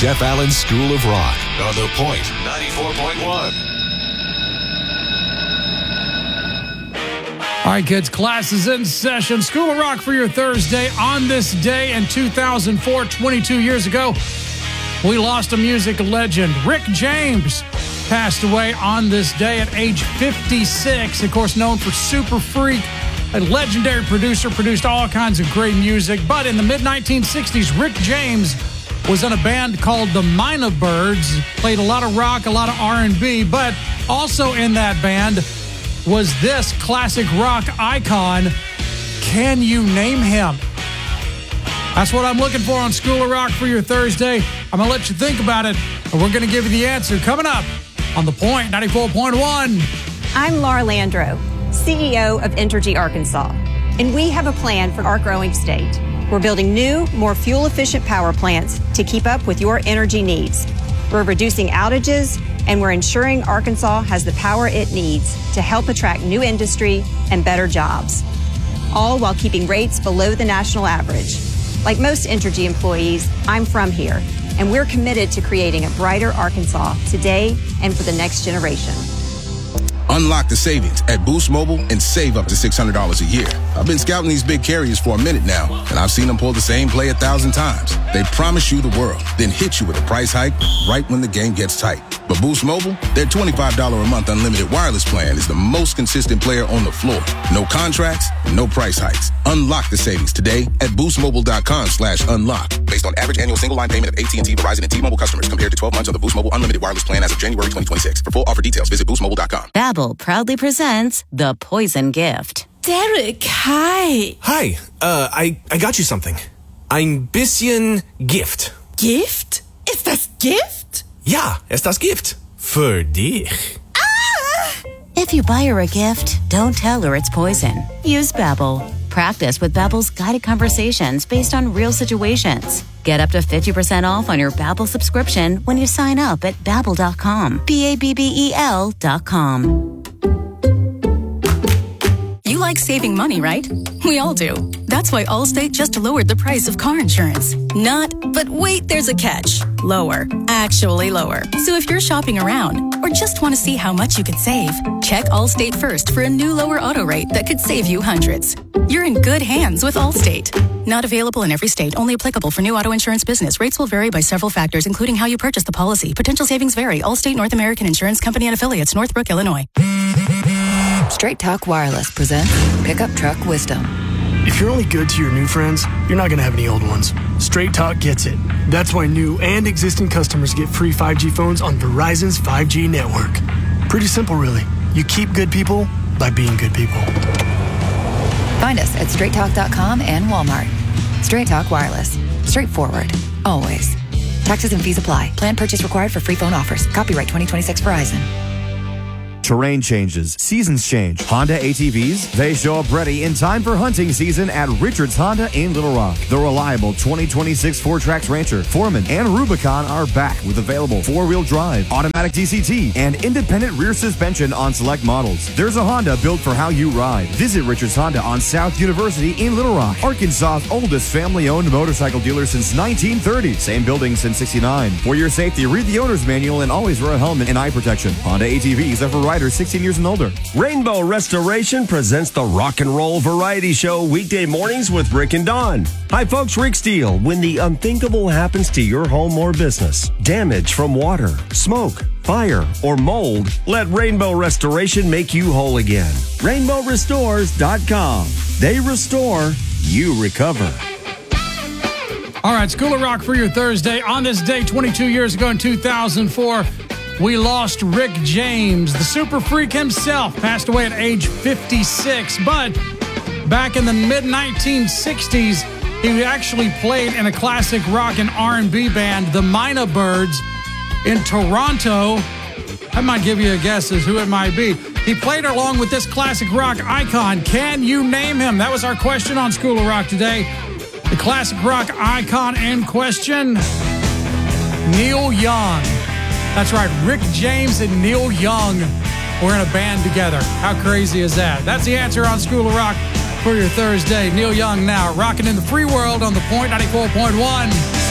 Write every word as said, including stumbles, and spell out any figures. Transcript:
Jeff Allen's School of Rock on The Point ninety-four point one. All right, kids, class is in session. School of Rock for your Thursday. On this day in two thousand four, twenty-two years ago, we lost a music legend. Rick James passed away on this day at age fifty-six. Of course, known for Super Freak, a legendary producer, produced all kinds of great music. But in the mid nineteen sixties, Rick James was in a band called the Minor Birds, played a lot of rock, a lot of R and B, but also in that band was this classic rock icon. Can you name him? That's what I'm looking for on School of Rock for your Thursday. I'm going to let you think about it, and we're going to give you the answer coming up on The Point ninety-four point one. I'm Laura Landro, C E O of Entergy Arkansas, and we have a plan for our growing state. We're building new, more fuel-efficient power plants to keep up with your energy needs. We're reducing outages, and we're ensuring Arkansas has the power it needs to help attract new industry and better jobs, all while keeping rates below the national average. Like most Entergy employees, I'm from here, and we're committed to creating a brighter Arkansas today and for the next generation. Unlock the savings at Boost Mobile and save up to six hundred dollars a year. I've been scouting these big carriers for a minute now, and I've seen them pull the same play a thousand times. They promise you the world, then hit you with a price hike right when the game gets tight. But Boost Mobile, their twenty-five dollars a month unlimited wireless plan is the most consistent player on the floor. No contracts, no price hikes. Unlock the savings today at boostmobile.com slash unlock. Based on average annual single line payment of A T and T, Verizon, and T-Mobile customers compared to twelve months on the Boost Mobile unlimited wireless plan as of January twenty twenty-six. For full offer details, visit boost mobile dot com. Babbel proudly presents The Poison Gift. Derek, hi. Hi, uh, I, I got you something. Ein bisschen Gift. Gift? Ist das Gift? Ja, ist das Gift. Für dich. Ah! If you buy her a gift, don't tell her it's poison. Use Babbel. Practice with Babbel's guided conversations based on real situations. Get up to fifty percent off on your Babbel subscription when you sign up at babbel dot com. B A B B E L dot com. You like saving money, right? We all do. That's why Allstate just lowered the price of car insurance. Not, but wait, there's a catch. Lower. Actually lower. So if you're shopping around or just want to see how much you could save, check Allstate first for a new lower auto rate that could save you hundreds. You're in good hands with Allstate. Not available in every state. Only applicable for new auto insurance business. Rates will vary by several factors, including how you purchase the policy. Potential savings vary. Allstate North American Insurance Company and Affiliates, Northbrook, Illinois. Straight Talk Wireless presents Pickup Truck Wisdom. If you're only good to your new friends, you're not going to have any old ones. Straight Talk gets it. That's why new and existing customers get free five G phones on Verizon's five G network. Pretty simple, really. You keep good people by being good people. Find us at straight talk dot com and Walmart. Straight Talk Wireless. Straightforward. Always. Taxes and fees apply. Plan purchase required for free phone offers. Copyright twenty twenty-six Verizon. Terrain changes, seasons change. Honda A T Vs, they show up ready in time for hunting season at Richards Honda in Little Rock. The reliable twenty twenty-six Ford Trax Rancher, Foreman, and Rubicon are back with available four-wheel drive, automatic D C T, and independent rear suspension on select models. There's a Honda built for how you ride. Visit Richards Honda on South University in Little Rock, Arkansas's oldest family-owned motorcycle dealer since nineteen thirty. Same building since sixty-nine. For your safety, read the owner's manual and always wear a helmet and eye protection. Honda A T Vs are for riders sixteen years and older. Rainbow Restoration presents the Rock and Roll Variety Show weekday mornings with Rick and Dawn. Hi folks, Rick Steele. When the unthinkable happens to your home or business, damage from water, smoke, fire, or mold, let Rainbow Restoration make you whole again. rainbow restores dot com. They restore, you recover. All right, School of Rock for your Thursday. On this day, twenty-two years ago in two thousand four, we lost Rick James. The super freak himself passed away at age fifty-six. But back in the mid nineteen sixties, he actually played in a classic rock and R and B band, the Minor Birds, in Toronto. I might give you a guess as who it might be. He played along with this classic rock icon. Can you name him? That was our question on School of Rock today. The classic rock icon in question, Neil Young. That's right, Rick James and Neil Young were in a band together. How crazy is that? That's the answer on School of Rock for your Thursday. Neil Young now rocking in the free world on The Point ninety-four point one.